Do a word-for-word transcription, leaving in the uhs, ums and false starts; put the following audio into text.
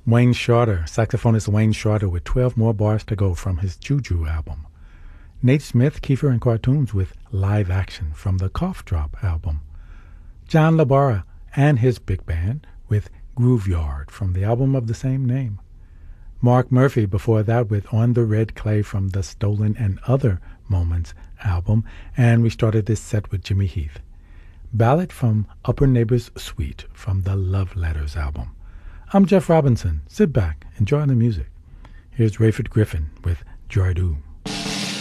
Wayne Shorter, saxophonist Wayne Shorter with twelve more bars to go from his Juju album. Nate Smith, Kiefer and Cartoons with Live Action from the Cough Drop album. John LaBarra and his big band with Grooveyard from the album of the same name. Mark Murphy before that with On the Red Clay from the Stolen and Other Moments album, and we started this set with Jimmy Heath. Ballad from Upper Neighbor's Suite from the Love Letters album. I'm Jeff Robinson. Sit back, enjoy the music. Here's Rayford Griffin with Jardu.